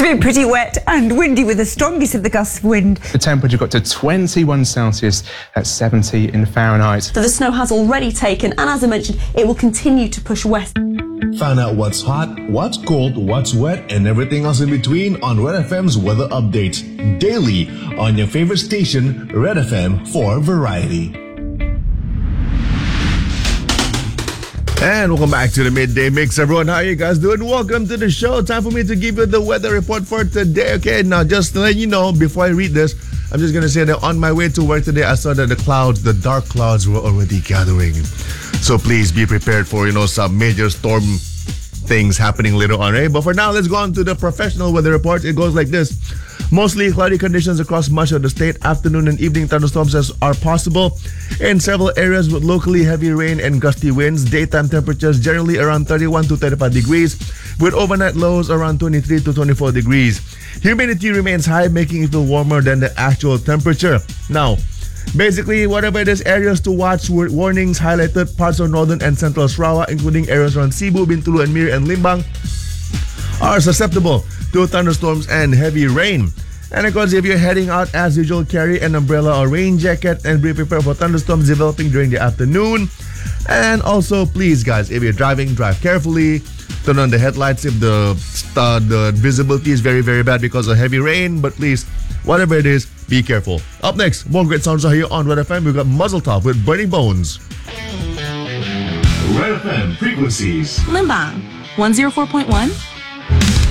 been pretty wet and windy with the strongest of the gusts of wind. The temperature got to 21 Celsius at 70 in Fahrenheit. So the snow has already taken, and as I mentioned, it will continue to push west. Find out what's hot, what's cold, what's wet, and everything else in between on Red FM's weather updates daily on your favorite station, Red FM for variety. And welcome back to the Midday Mix, everyone. How are you guys doing? Welcome to the show. Time for me to give you the weather report for today. Okay, now just to let you know, before I read this, I'm just going to say that on my way to work today, I saw that the dark clouds were already gathering. So please be prepared for, some major storm things happening later on, right? But for now, let's go on to the professional weather report. It goes like this. Mostly cloudy conditions across much of the state. Afternoon and evening thunderstorms are possible in several areas with locally heavy rain and gusty winds. Daytime temperatures generally around 31 to 35 degrees with overnight lows around 23 to 24 degrees. Humidity remains high, making it feel warmer than the actual temperature. Now, basically, whatever it is, areas to watch, warnings highlighted parts of northern and central Sarawak, including areas around Cebu, Bintulu, and Mir, and Limbang, are susceptible to thunderstorms and heavy rain. And of course, if you're heading out, as usual, carry an umbrella or rain jacket and be prepared for thunderstorms developing during the afternoon. And also, please, guys, if you're driving, drive carefully. Turn on the headlights if the visibility is very, very bad because of heavy rain. But please, whatever it is, be careful. Up next, more great sounds are here on Red FM. We've got Muzzle Top with Burning Bones. Red FM frequencies. Limbang, 104.1.